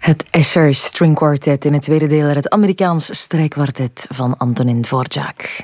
Het Escher String Quartet in het tweede deel het Amerikaans strijkkwartet van Antonin Dvorak.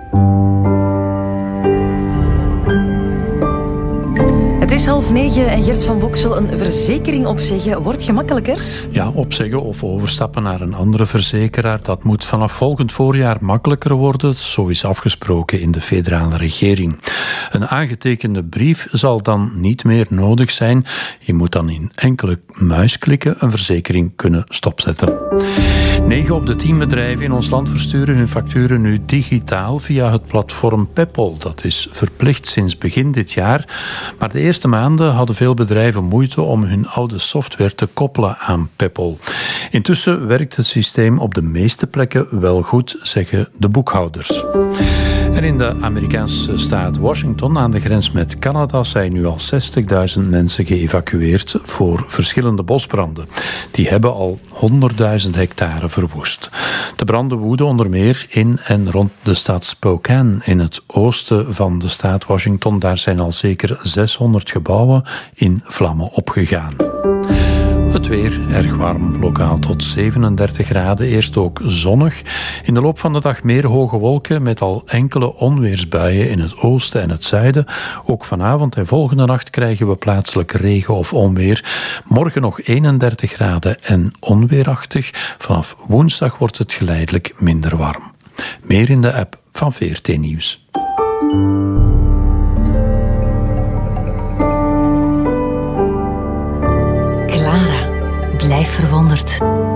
Het is 8:30 en Gert van Boksel, een verzekering opzeggen wordt gemakkelijker? Ja, opzeggen of overstappen naar een andere verzekeraar, dat moet vanaf volgend voorjaar makkelijker worden. Zo is afgesproken in de federale regering. Een aangetekende brief zal dan niet meer nodig zijn. Je moet dan in enkele muisklikken een verzekering kunnen stopzetten. 9 op de 10 bedrijven in ons land versturen hun facturen nu digitaal via het platform Peppol. Dat is verplicht sinds begin dit jaar. Maar de eerste maanden hadden veel bedrijven moeite om hun oude software te koppelen aan Peppol. Intussen werkt het systeem op de meeste plekken wel goed, zeggen de boekhouders. En in de Amerikaanse staat Washington, aan de grens met Canada, zijn nu al 60.000 mensen geëvacueerd voor verschillende bosbranden. Die hebben al 100.000 hectare verwoest. De branden woeden onder meer in en rond de stad Spokane in het oosten van de staat Washington. Daar zijn al zeker 600 gebouwen in vlammen opgegaan. Het weer erg warm, lokaal tot 37 graden. Eerst ook zonnig. In de loop van de dag meer hoge wolken met al enkele onweersbuien in het oosten en het zuiden. Ook vanavond en volgende nacht krijgen we plaatselijk regen of onweer. Morgen nog 31 graden en onweerachtig. Vanaf woensdag wordt het geleidelijk minder warm. Meer in de app van VRT Nieuws. Blijf verwonderd.